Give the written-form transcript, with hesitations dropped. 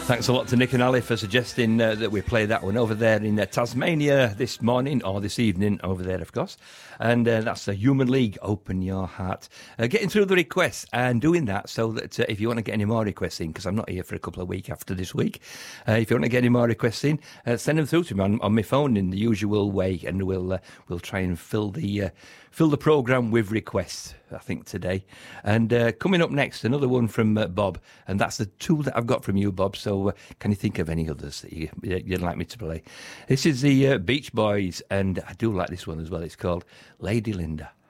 Thanks a lot to Nick and Ali for suggesting that we play that one over there in Tasmania this morning, or this evening over there, of course. And that's the Human League, Open Your Heart. Getting through the requests and doing that so that if you want to get any more requests in, because I'm not here for a couple of weeks after this week, if you want to get any more requests in, send them through to me on my phone in the usual way, and we'll try and fill the programme with requests, I think, today. And coming up next, another one from Bob, and that's the two that I've got from you, Bob. So can you think of any others that you'd like me to play? This is the Beach Boys, and I do like this one as well. It's called Lady Linda.